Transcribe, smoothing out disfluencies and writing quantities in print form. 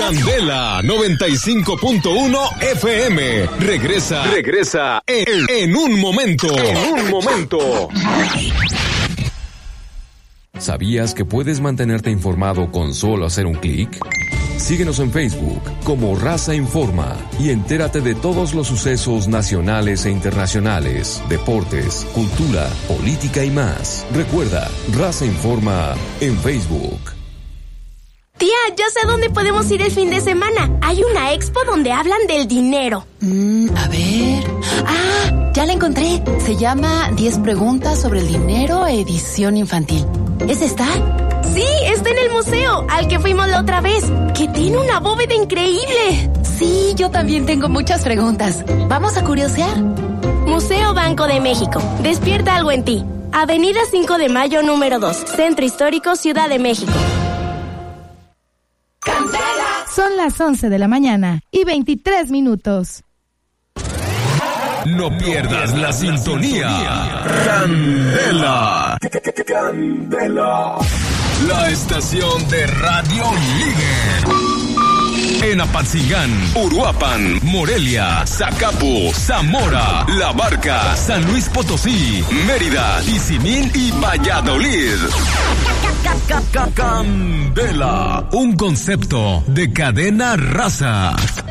Candela 95.1 FM. Regresa en un momento. ¿Sabías que puedes mantenerte informado con solo hacer un clic? Síguenos en Facebook como Raza Informa y entérate de todos los sucesos nacionales e internacionales, deportes, cultura, política y más. Recuerda, Raza Informa en Facebook. Tía, ya sé a dónde podemos ir el fin de semana. Hay una expo donde hablan del dinero. A ver... ¡Ah! Ya la encontré. Se llama 10 preguntas sobre el dinero, edición infantil. ¿Ese está? Sí, está en el museo, al que fuimos la otra vez, que tiene una bóveda increíble. Sí, yo también tengo muchas preguntas. ¿Vamos a curiosear? Museo Banco de México. Despierta algo en ti. Avenida 5 de Mayo, número 2. Centro Histórico, Ciudad de México. Son las 11 de la mañana y 23 minutos. No pierdas la sintonía. Candela. La estación de radio líder. En Apatzingán, Uruapan, Morelia, Zacapu, Zamora, La Barca, San Luis Potosí, Mérida, Tizimín y Valladolid. Candela, un concepto de cadena Raza.